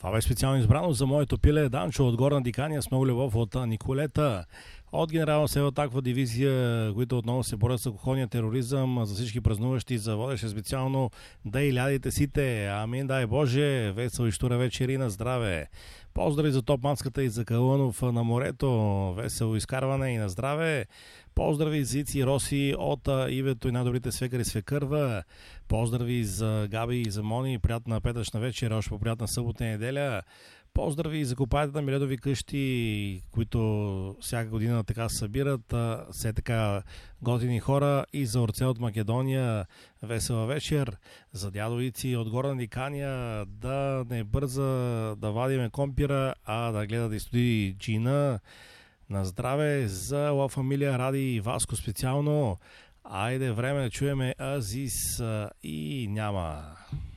Това бе специално избрано за моето пиле Данчо от Горна Дикания с много любов от Николета. От генерална Северо-Таква дивизия, които отново се борят с алкохолния тероризъм, за всички празнуващи заводеше специално да и лядите сите. Амин, дай Боже, весел и штура вечери на здраве. Поздрави за Топманската и за Калънов на морето, весело изкарване и на здраве. Поздрави за Ици и Роси от Ивето и най-добрите свекари Свекърва. Поздрави за Габи и за Мони, приятна петъчна вечер, още по-приятна събота и неделя. Поздрави за копаите на Миледови къщи, които всяка година така събират, все така готини хора, и за Орце от Македония, весела вечер. За дядо Ици от Горна Дикания, да не бърза да вадиме компира, а да гледа да изстуди джина. На здраве за Ла Фамилия Ради и Васко специално. Айде, време да чуеме Азис и няма.